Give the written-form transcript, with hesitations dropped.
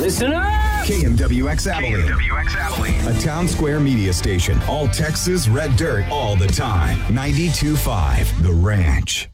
Listen up! KMWX Abilene. A town square media station. All Texas red dirt all the time. 92.5 The Ranch.